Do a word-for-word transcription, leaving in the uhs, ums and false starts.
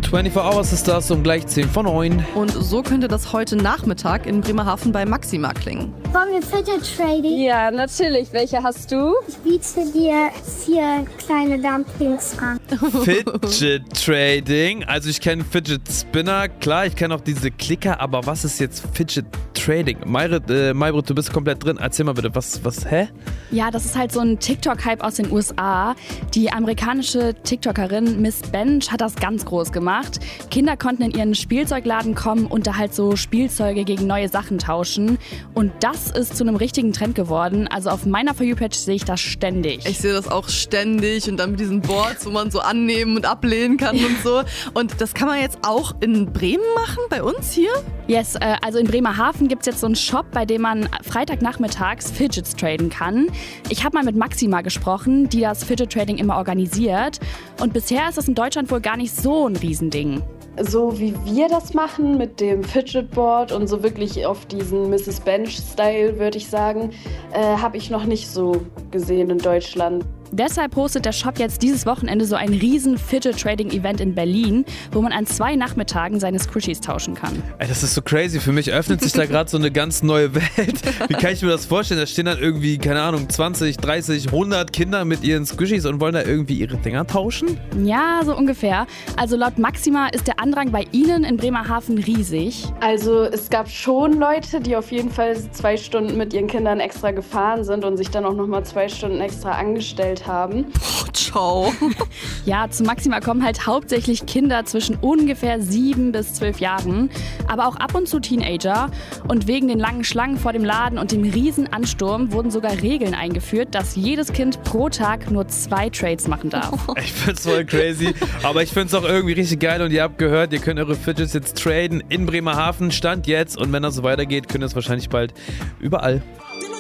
vierundzwanzig Hours ist das um gleich zehn vor neun. Und so könnte das heute Nachmittag in Bremerhaven bei Maxima klingen. Wollen wir Fidget Trading? Ja, natürlich. Welche hast du? Ich biete dir vier kleine Dumplings an. Fidget Trading. Also ich kenne Fidget Spinner, klar, ich kenne auch diese Klicker, aber was ist jetzt Fidget Trading? Mayrit, äh, Maybrit, du bist komplett drin. Erzähl mal bitte, was, was, hä? Ja, das ist halt so ein TikTok-Hype aus den U S A. Die amerikanische TikTokerin Miss Bench hat das ganz groß gemacht. Kinder konnten in ihren Spielzeugladen kommen und da halt so Spielzeuge gegen neue Sachen tauschen. Und das ist zu einem richtigen Trend geworden. Also auf meiner For You-Page sehe ich das ständig. Ich sehe das auch ständig und dann mit diesen Boards, wo man so annehmen und ablehnen kann und so. Und das kann man jetzt auch in Bremen machen, bei uns hier? Yes, äh, also in Bremerhaven gibt es jetzt so einen Shop, bei dem man Freitagnachmittags Fidgets traden kann. Ich habe mal mit Maxima gesprochen, die das Fidget Trading immer organisiert. Und bisher ist das in Deutschland wohl gar nicht so ein Riesending. So wie wir das machen mit dem Fidget Board und so wirklich auf diesen Misses Bench-Style, würde ich sagen, äh, habe ich noch nicht so gesehen in Deutschland. Deshalb hostet der Shop jetzt dieses Wochenende so ein riesen Fidget-Trading-Event in Berlin, wo man an zwei Nachmittagen seine Squishies tauschen kann. Ey, das ist so crazy. Für mich öffnet sich da gerade so eine ganz neue Welt. Wie kann ich mir das vorstellen? Da stehen dann irgendwie, keine Ahnung, zwanzig, dreißig, hundert Kinder mit ihren Squishies und wollen da irgendwie ihre Dinger tauschen? Ja, so ungefähr. Also laut Maxima ist der Andrang bei Ihnen in Bremerhaven riesig. Also es gab schon Leute, die auf jeden Fall zwei Stunden mit ihren Kindern extra gefahren sind und sich dann auch nochmal zwei Stunden extra angestellt haben. Boah, ciao. Ja, zu Maxima kommen halt hauptsächlich Kinder zwischen ungefähr sieben bis zwölf Jahren, aber auch ab und zu Teenager. Und wegen den langen Schlangen vor dem Laden und dem riesen Ansturm wurden sogar Regeln eingeführt, dass jedes Kind pro Tag nur zwei Trades machen darf. Ich find's voll crazy, aber ich find's auch irgendwie richtig geil und ihr habt gehört, ihr könnt eure Fidgets jetzt traden in Bremerhaven, Stand jetzt, und wenn das so weitergeht, könnt ihr es wahrscheinlich bald überall.